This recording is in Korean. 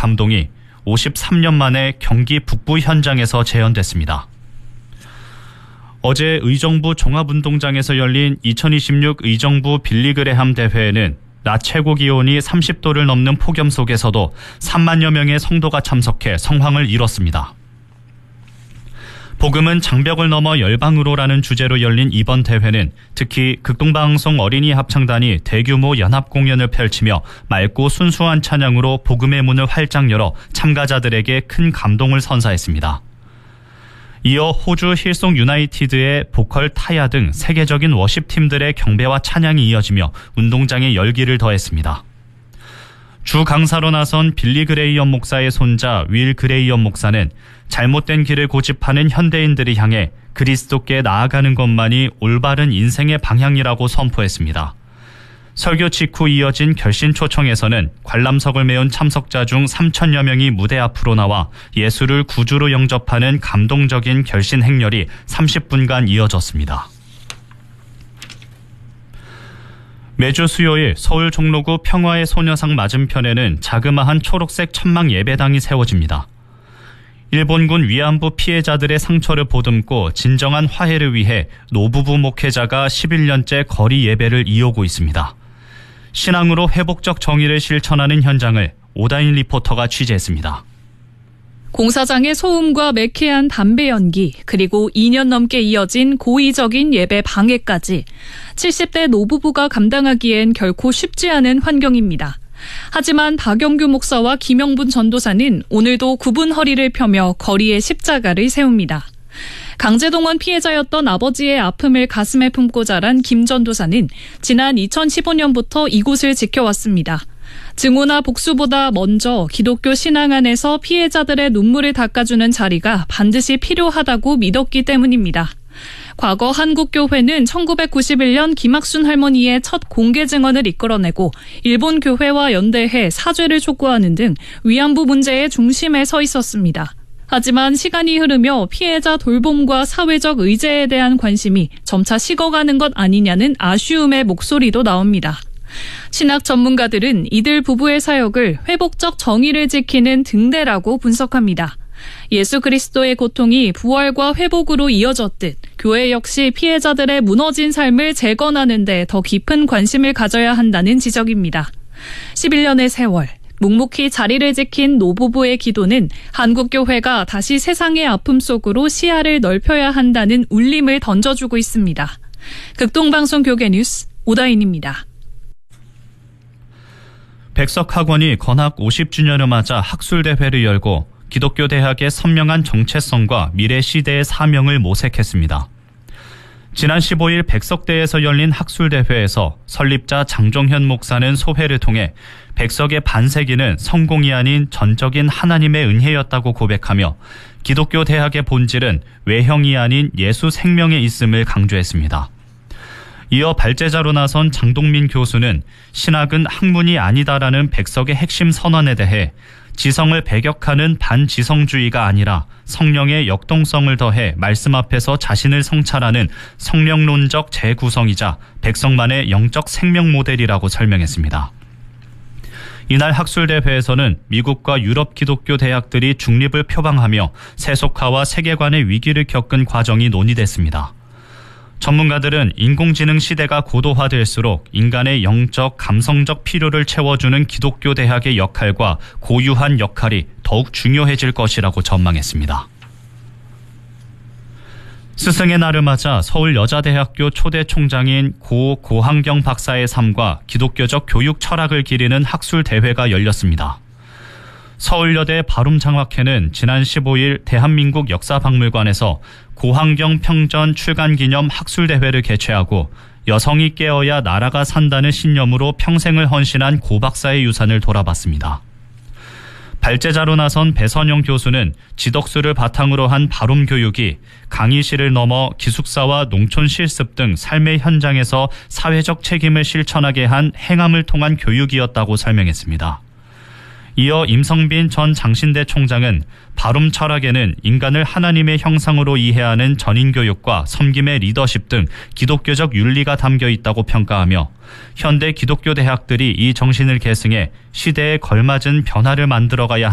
감동이 53년 만에 경기 북부 현장에서 재현됐습니다. 어제 의정부 종합운동장에서 열린 2026 의정부 빌리그레함 대회에는 낮 최고 기온이 30도를 넘는 폭염 속에서도 3만여 명의 성도가 참석해 성황을 이뤘습니다. 복음은 장벽을 넘어 열방으로라는 주제로 열린 이번 대회는 특히 극동방송 어린이 합창단이 대규모 연합 공연을 펼치며 맑고 순수한 찬양으로 복음의 문을 활짝 열어 참가자들에게 큰 감동을 선사했습니다. 이어 호주 힐송 유나이티드의 보컬 타야 등 세계적인 워십팀들의 경배와 찬양이 이어지며 운동장에 열기를 더했습니다. 주 강사로 나선 빌리 그레이엄 목사의 손자 윌 그레이엄 목사는 잘못된 길을 고집하는 현대인들을 향해 그리스도께 나아가는 것만이 올바른 인생의 방향이라고 선포했습니다. 설교 직후 이어진 결신 초청에서는 관람석을 메운 참석자 중 3천여 명이 무대 앞으로 나와 예수를 구주로 영접하는 감동적인 결신 행렬이 30분간 이어졌습니다. 매주 수요일 서울 종로구 평화의 소녀상 맞은편에는 자그마한 초록색 천막 예배당이 세워집니다. 일본군 위안부 피해자들의 상처를 보듬고 진정한 화해를 위해 노부부 목회자가 11년째 거리 예배를 이어오고 있습니다. 신앙으로 회복적 정의를 실천하는 현장을 오다인 리포터가 취재했습니다. 공사장의 소음과 매캐한 담배 연기, 그리고 2년 넘게 이어진 고의적인 예배 방해까지 70대 노부부가 감당하기엔 결코 쉽지 않은 환경입니다. 하지만 박영규 목사와 김영분 전도사는 오늘도 굽은 허리를 펴며 거리에 십자가를 세웁니다. 강제동원 피해자였던 아버지의 아픔을 가슴에 품고 자란 김 전도사는 지난 2015년부터 이곳을 지켜왔습니다. 증오나 복수보다 먼저 기독교 신앙 안에서 피해자들의 눈물을 닦아주는 자리가 반드시 필요하다고 믿었기 때문입니다. 과거 한국교회는 1991년 김학순 할머니의 첫 공개 증언을 이끌어내고 일본 교회와 연대해 사죄를 촉구하는 등 위안부 문제의 중심에 서 있었습니다. 하지만 시간이 흐르며 피해자 돌봄과 사회적 의제에 대한 관심이 점차 식어가는 것 아니냐는 아쉬움의 목소리도 나옵니다. 신학 전문가들은 이들 부부의 사역을 회복적 정의를 지키는 등대라고 분석합니다. 예수 그리스도의 고통이 부활과 회복으로 이어졌듯 교회 역시 피해자들의 무너진 삶을 재건하는 데 더 깊은 관심을 가져야 한다는 지적입니다. 11년의 세월, 묵묵히 자리를 지킨 노부부의 기도는 한국교회가 다시 세상의 아픔 속으로 시야를 넓혀야 한다는 울림을 던져주고 있습니다. 극동방송 교계 뉴스 오다인입니다. 백석학원이 건학 50주년을 맞아 학술대회를 열고 기독교 대학의 선명한 정체성과 미래 시대의 사명을 모색했습니다. 지난 15일 백석대에서 열린 학술대회에서 설립자 장종현 목사는 소회를 통해 백석의 반세기는 성공이 아닌 전적인 하나님의 은혜였다고 고백하며 기독교 대학의 본질은 외형이 아닌 예수 생명에 있음을 강조했습니다. 이어 발제자로 나선 장동민 교수는 신학은 학문이 아니다라는 백석의 핵심 선언에 대해 지성을 배격하는 반지성주의가 아니라 성령의 역동성을 더해 말씀 앞에서 자신을 성찰하는 성령론적 재구성이자 백석만의 영적 생명 모델이라고 설명했습니다. 이날 학술대회에서는 미국과 유럽 기독교 대학들이 중립을 표방하며 세속화와 세계관의 위기를 겪은 과정이 논의됐습니다. 전문가들은 인공지능 시대가 고도화될수록 인간의 영적, 감성적 필요를 채워주는 기독교 대학의 역할과 고유한 역할이 더욱 중요해질 것이라고 전망했습니다. 스승의 날을 맞아 서울여자대학교 초대 총장인 고 고한경 박사의 삶과 기독교적 교육 철학을 기리는 학술대회가 열렸습니다. 서울여대 바룸장학회는 지난 15일 대한민국 역사박물관에서 고한경 평전 출간기념 학술대회를 개최하고 여성이 깨어야 나라가 산다는 신념으로 평생을 헌신한 고 박사의 유산을 돌아봤습니다. 발제자로 나선 배선영 교수는 지덕수를 바탕으로 한 바룸 교육이 강의실을 넘어 기숙사와 농촌 실습 등 삶의 현장에서 사회적 책임을 실천하게 한 행함을 통한 교육이었다고 설명했습니다. 이어 임성빈 전 장신대 총장은 바룸 철학에는 인간을 하나님의 형상으로 이해하는 전인교육과 섬김의 리더십 등 기독교적 윤리가 담겨 있다고 평가하며 현대 기독교 대학들이 이 정신을 계승해 시대에 걸맞은 변화를 만들어가야